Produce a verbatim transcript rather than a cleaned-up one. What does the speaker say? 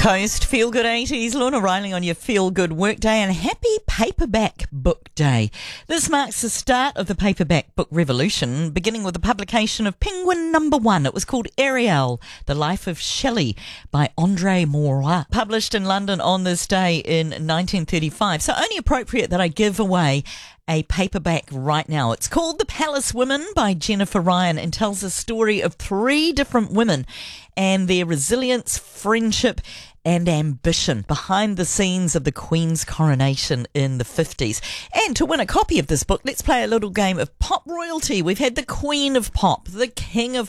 Coast. Feel Good eighties. Lorna Riley on your Feel Good Workday, and happy Paperback Book Day. This marks the start of the paperback book revolution, beginning with the publication of Penguin Number One. It was called Ariel, The Life of Shelley by Andre Maurois, published in London on this day in nineteen thirty-five. So only appropriate that I give away a paperback right now. It's called The Palace Women by Jennifer Ryan and tells the story of three different women and their resilience, friendship and ambition behind the scenes of the Queen's coronation in the fifties. And to win a copy of this book, let's play a little game of pop royalty. We've had the Queen of Pop, the King of